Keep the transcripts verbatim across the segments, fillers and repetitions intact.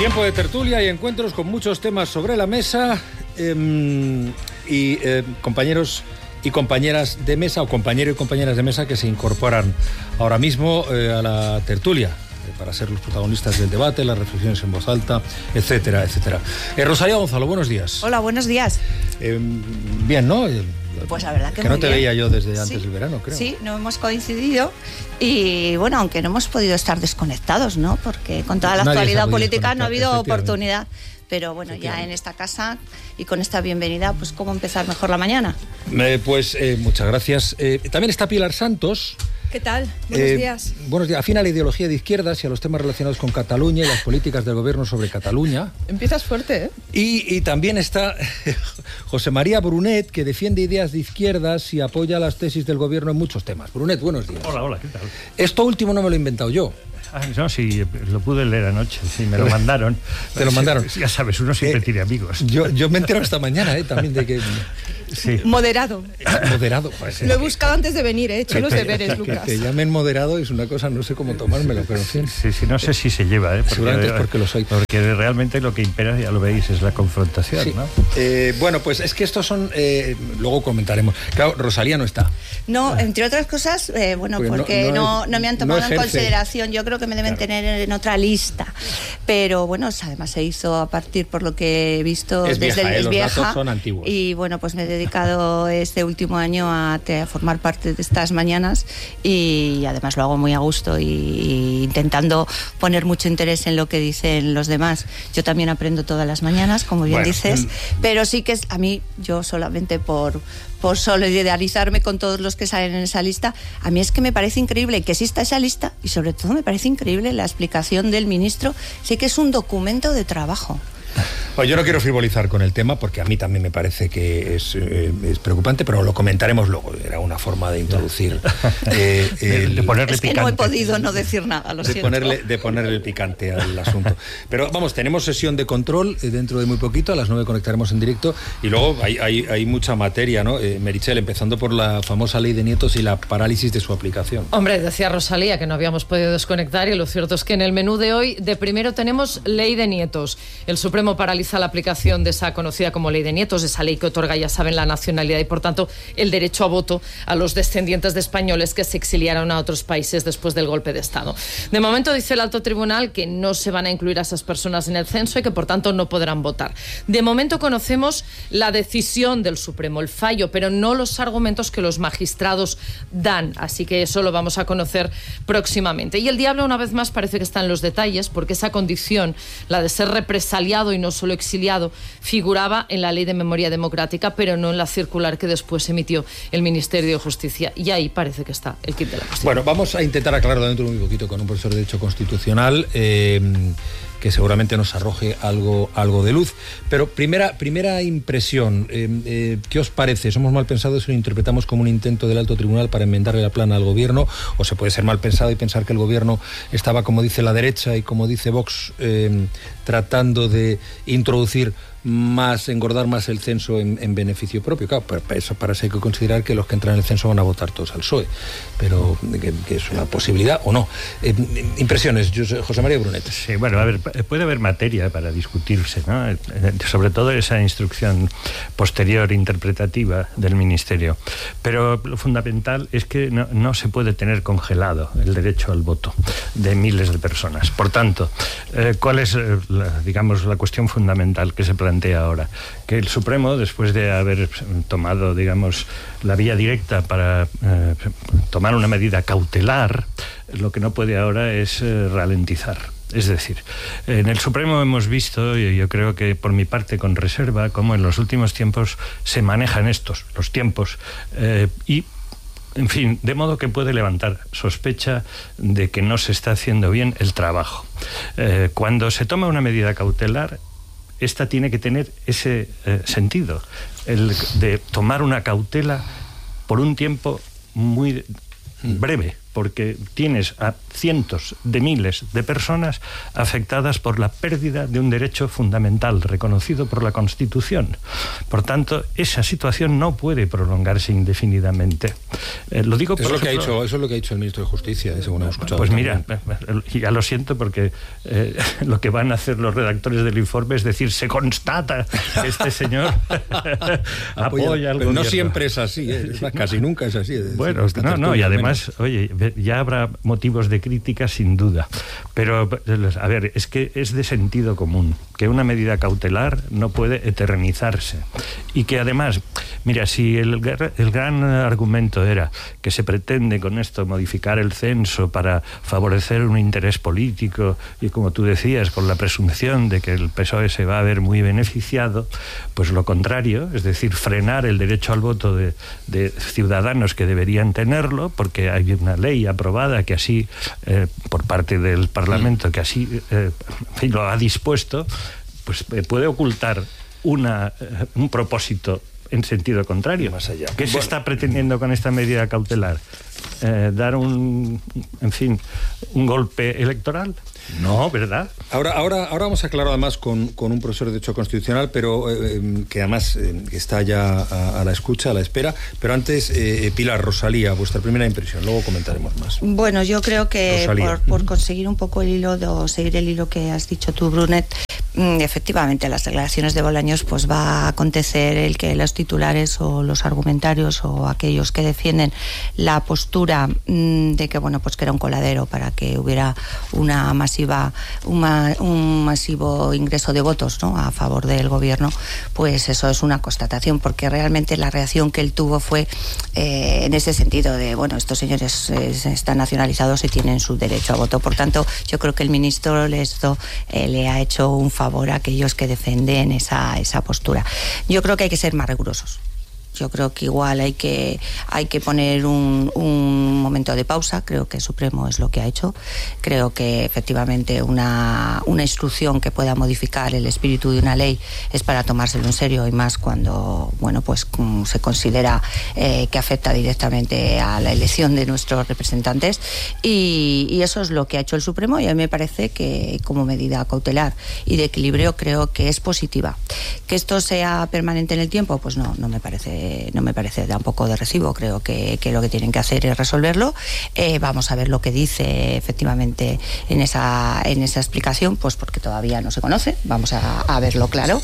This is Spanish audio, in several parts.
Tiempo de tertulia y encuentros con muchos temas sobre la mesa eh, y eh, compañeros y compañeras de mesa o compañeros y compañeras de mesa que se incorporan ahora mismo eh, a la tertulia eh, para ser los protagonistas del debate, las reflexiones en voz alta, etcétera, etcétera. Eh, Rosalía Gonzalo, buenos días. Hola, buenos días. Eh, bien, ¿no? Pues la verdad que, que no muy te bien. veía yo desde antes Sí, del verano, creo. Sí, no hemos coincidido y bueno, aunque no hemos podido estar desconectados, ¿no? Porque con toda la Nadie se ha actualidad podido política no ha habido desconectar, oportunidad. Pero bueno, ya en esta casa y con esta bienvenida, pues cómo empezar mejor la mañana. Eh, pues eh, muchas gracias. Eh, también está Pilar Santos. ¿Qué tal? Buenos Eh, días. Buenos días. Afina a la ideología de izquierdas y a los temas relacionados con Cataluña y las políticas del gobierno sobre Cataluña. Empiezas fuerte, ¿eh? Y, y también está José María Brunet, que defiende ideas de izquierdas y apoya las tesis del gobierno en muchos temas. Brunet, buenos días. Hola, hola, ¿qué tal? Esto último no me lo he inventado yo. Ah, no, sí, lo pude leer anoche, sí, me lo mandaron. ¿Te lo mandaron? Ya sabes, uno siempre Eh, tiene amigos. Yo, yo me he enterado esta mañana, ¿eh? También de que... Sí. Moderado. Moderado. Pues, Lo he buscado antes de venir, ¿eh? He hecho los que- deberes, que Lucas. te llamen moderado es una cosa, no sé cómo tomármelo, pero en fin. Sí, sí, no sé si se lleva, ¿eh? Seguramente es porque lo soy. Porque realmente lo que impera, ya lo veis, es la confrontación, Sí. ¿no? Eh, bueno, pues es que estos son... eh, luego comentaremos. Claro, Rosalía no está. No, entre otras cosas, eh, bueno, Porque no- porque no no, no, me han tomado no en ejerce. consideración. Yo creo que me deben Claro. tener en otra lista. Pero bueno, además se hizo a partir, por lo que he visto, Es desde vieja, el ¿eh? es Los vieja. datos son antiguos. Y bueno, pues me he dedicado este último año a, te- a formar parte de estas mañanas y además lo hago muy a gusto y, y intentando poner mucho interés en lo que dicen los demás. Yo también aprendo todas las mañanas, como bien Bueno, dices, mm. pero sí que es a mí, yo solamente por, por solidarizarme con todos los que salen en esa lista, a mí es que me parece increíble que exista esa lista y sobre todo me parece increíble la explicación del ministro. Sí que es un documento de trabajo. Bueno, yo no quiero frivolizar con el tema porque a mí también me parece que es, eh, es preocupante, pero lo comentaremos luego. Era una forma de introducir... eh, De- el- de ponerle Es que no he picante. podido no decir nada, lo de siento. ponerle, de ponerle el picante al asunto. Pero vamos, tenemos sesión de control eh, dentro de muy poquito, a las nueve conectaremos en directo y luego hay, hay, hay mucha materia, ¿no? Eh, Meritxell, empezando por la famosa ley de nietos y la parálisis de su aplicación. Hombre, decía Rosalía que no habíamos podido desconectar y lo cierto es que en el menú de hoy, de primero tenemos ley de nietos. El Supremo paraliza la aplicación de esa conocida como ley de nietos, esa ley que otorga, ya saben, la nacionalidad y por tanto el derecho a voto a los descendientes de españoles que se exiliaron a otros países después del golpe de Estado. De momento dice el alto tribunal que no se van a incluir a esas personas en el censo y que por tanto no podrán votar. De momento conocemos la decisión del Supremo, el fallo, pero no los argumentos que los magistrados dan, así que eso lo vamos a conocer próximamente. Y el diablo una vez más parece que está en los detalles, porque esa condición, la de ser represaliado y no solo exiliado, figuraba en la Ley de Memoria Democrática, pero no en la circular que después emitió el Ministerio de Justicia. Y ahí parece que está el kit de la cuestión. Bueno, vamos a intentar aclararlo dentro de un poquito con un profesor de Derecho Constitucional eh, que seguramente nos arroje algo, algo de luz. Pero primera, primera impresión, eh, eh, ¿qué os parece? ¿Somos mal pensados si lo interpretamos como un intento del alto tribunal para enmendarle la plana al gobierno? ¿O se puede ser mal pensado y pensar que el gobierno estaba, como dice la derecha y como dice Vox, eh, tratando de introducir más, engordar más el censo en, en beneficio propio? Claro, para eso, para eso hay que considerar que los que entran en el censo van a votar todos al P S O E, pero que, que es una posibilidad o no. Eh, impresiones, José, José María Brunet. Sí, bueno, a ver, puede haber materia para discutirse, ¿no? Sobre todo esa instrucción posterior interpretativa del Ministerio. Pero lo fundamental es que no, no se puede tener congelado el derecho al voto de miles de personas. Por tanto, eh, ¿cuál es, eh, la, digamos, la cuestión fundamental que se plantea ahora? Que el Supremo, después de haber tomado, digamos, la vía directa para eh, tomar una medida cautelar, lo que no puede ahora es eh, ralentizar. Es decir, en el Supremo hemos visto, y yo creo que por mi parte con reserva, cómo en los últimos tiempos se manejan estos, los tiempos, eh, y en fin, de modo que puede levantar sospecha de que no se está haciendo bien el trabajo. Eh, cuando se toma una medida cautelar, esta tiene que tener ese eh, sentido, el de tomar una cautela por un tiempo muy breve, porque tienes a cientos de miles de personas afectadas por la pérdida de un derecho fundamental reconocido por la Constitución. Por tanto, esa situación no puede prolongarse indefinidamente. Eh, lo digo por eso, es lo ejemplo, que ha dicho, eso es lo que ha dicho el ministro de Justicia, eh, según hemos escuchado. Pues mira, ya lo siento porque eh, lo que van a hacer los redactores del informe es decir, se constata que este señor apoya al pero gobierno. No siempre es así, eh, casi nunca es así. Es bueno, decir, no, no, y además, menos. oye, ya habrá motivos de crítica sin duda, pero a ver, es que es de sentido común que una medida cautelar no puede eternizarse y que además, mira, si el, el gran argumento era que se pretende con esto modificar el censo para favorecer un interés político y como tú decías, con la presunción de que el P S O E se va a ver muy beneficiado, pues lo contrario, es decir, frenar el derecho al voto de, de ciudadanos que deberían tenerlo, porque hay una ley aprobada que así, eh, por parte del Parlamento, que así eh, en fin, lo ha dispuesto, pues eh, puede ocultar una, eh, un propósito en sentido contrario. Más allá. ¿Qué bueno. se está pretendiendo con esta medida cautelar? Eh, ¿Dar un, en fin, un golpe electoral? No, ¿verdad? Ahora, ahora, ahora vamos a aclarar además con, con un profesor de Derecho Constitucional, pero eh, que además eh, está ya a, a la escucha, a la espera. Pero antes, eh, Pilar, Rosalía, vuestra primera impresión, luego comentaremos más. Bueno, yo creo que por, por conseguir un poco el hilo, de, o seguir el hilo que has dicho tú, Brunet, efectivamente, las declaraciones de Bolaños, pues va a acontecer el que los titulares o los argumentarios o aquellos que defienden la postura mmm, de que, bueno, pues que era un coladero para que hubiera una masiva, una, un masivo ingreso de votos, ¿no?, a favor del gobierno, pues eso es una constatación, porque realmente la reacción que él tuvo fue eh, en ese sentido de, bueno, estos señores eh, están nacionalizados y tienen su derecho a voto. Por tanto, yo creo que el ministro Lezo eh, le ha hecho un favor a aquellos que defienden esa, esa postura. Yo creo que hay que ser más rigurosos. Yo creo que igual hay que, hay que poner un, un momento de pausa. Creo que el Supremo es lo que ha hecho. Creo que efectivamente una, una instrucción que pueda modificar el espíritu de una ley es para tomárselo en serio, y más cuando, bueno, pues se considera eh, que afecta directamente a la elección de nuestros representantes, y, y eso es lo que ha hecho el Supremo, y a mí me parece que como medida cautelar y de equilibrio creo que es positiva. Que esto sea permanente en el tiempo, pues no, no me parece no me parece tampoco de recibo. Creo que, que lo que tienen que hacer es resolverlo. Eh, vamos a ver lo que dice efectivamente en esa, en esa explicación, pues porque todavía no se conoce. Vamos a, a verlo claro.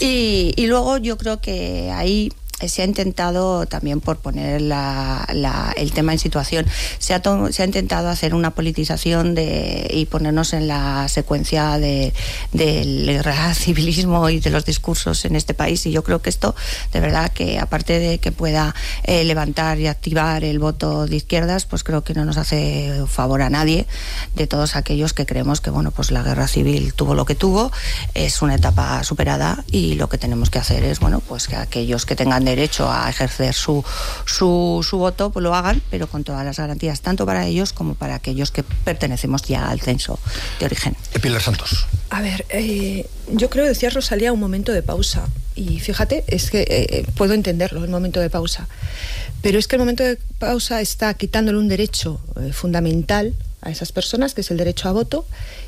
Y, y luego yo creo que ahí se ha intentado también, por poner la, la, el tema en situación, se ha, to, se ha intentado hacer una politización de, y ponernos en la secuencia de, del civilismo y de los discursos en este país, y yo creo que esto, de verdad, que aparte de que pueda eh, levantar y activar el voto de izquierdas, pues creo que no nos hace favor a nadie, de todos aquellos que creemos que, bueno, pues la guerra civil tuvo lo que tuvo, es una etapa superada, y lo que tenemos que hacer es, bueno, pues que aquellos que tengan derecho a ejercer su, su, su voto, pues lo hagan, pero con todas las garantías, tanto para ellos como para aquellos que pertenecemos ya al censo de origen. Pilar Santos. A ver, eh, yo creo, decía Rosalía, un momento de pausa. Y fíjate, es que eh, puedo entenderlo, el momento de pausa. Pero es que el momento de pausa está quitándole un derecho eh, fundamental a esas personas, que es el derecho a voto,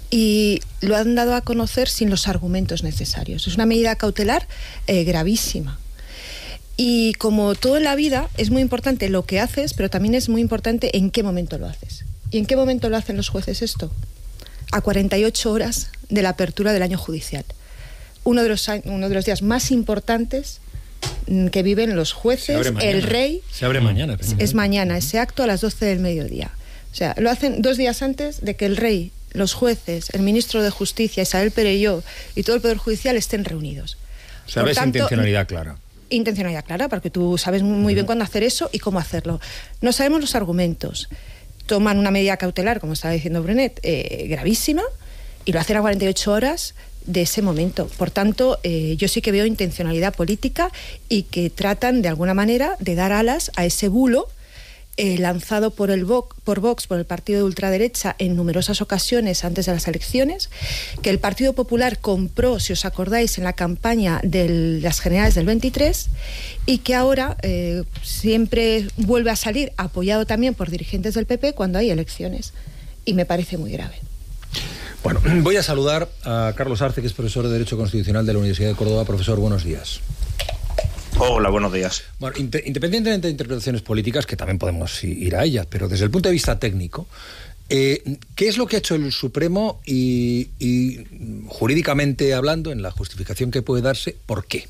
y lo han dado a conocer sin los argumentos necesarios. Es una medida cautelar eh, gravísima. Y como todo en la vida, es muy importante lo que haces, pero también es muy importante en qué momento lo haces. ¿Y en qué momento lo hacen los jueces esto? A cuarenta y ocho horas de la apertura del año judicial. Uno de los, uno de los días más importantes que viven los jueces, el rey. Se abre mañana. Es, es mañana, ese acto a las doce del mediodía. O sea, lo hacen dos días antes de que el rey, los jueces, el ministro de Justicia, Isabel Perelló y todo el Poder Judicial estén reunidos. O sea, ves intencionalidad clara. Intencionalidad clara, porque tú sabes muy bien cuándo hacer eso y cómo hacerlo. No sabemos los argumentos. Toman una medida cautelar, como estaba diciendo Brunet, eh, gravísima, y lo hacen a cuarenta y ocho horas de ese momento. Por tanto, eh, yo sí que veo intencionalidad política, y que tratan de alguna manera de dar alas a ese bulo eh, lanzado por, el Vox, por Vox, por el partido de ultraderecha, en numerosas ocasiones antes de las elecciones, que el Partido Popular compró, si os acordáis, en la campaña de las generales del veintitrés, y que ahora eh, siempre vuelve a salir apoyado también por dirigentes del P P cuando hay elecciones. Y me parece muy grave. Bueno, voy a saludar a Carlos Arce, que es profesor de Derecho Constitucional de la Universidad de Córdoba. Profesor, buenos días. Hola, buenos días. Bueno, independientemente de interpretaciones políticas, que también podemos ir a ellas, pero desde el punto de vista técnico, eh, ¿qué es lo que ha hecho el Supremo y, y jurídicamente hablando, en la justificación que puede darse, por qué?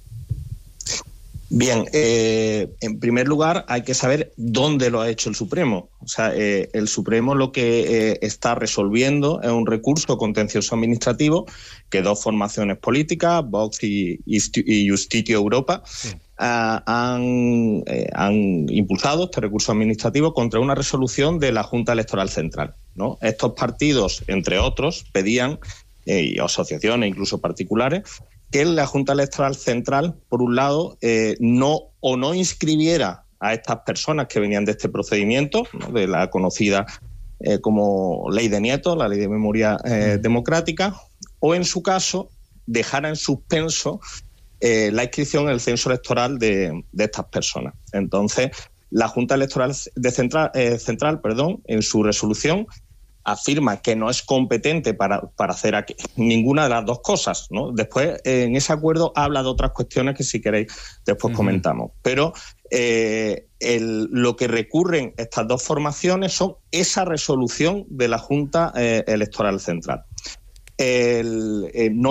Bien, eh, en primer lugar hay que saber dónde lo ha hecho el Supremo. O sea, eh, el Supremo lo que eh, está resolviendo es un recurso contencioso administrativo que dos formaciones políticas, Vox y, y Justitio Europa, sí. uh, han, eh, han impulsado este recurso administrativo contra una resolución de la Junta Electoral Central, ¿no? Estos partidos, entre otros, pedían, eh, y asociaciones, incluso particulares, que la Junta Electoral Central, por un lado, eh, no o no inscribiera a estas personas que venían de este procedimiento, ¿no?, de la conocida eh, como Ley de Nietos, la Ley de Memoria eh, Democrática, o en su caso dejara en suspenso eh, la inscripción en el censo electoral de, de estas personas. Entonces, la Junta Electoral de Central, eh, Central, perdón, en su resolución afirma que no es competente para, para hacer aquí ninguna de las dos cosas, ¿no? Después, eh, en ese acuerdo habla de otras cuestiones que, si queréis, después uh-huh. comentamos. Pero eh, el, lo que recurren estas dos formaciones son esa resolución de la Junta eh, Electoral Central. El, eh, no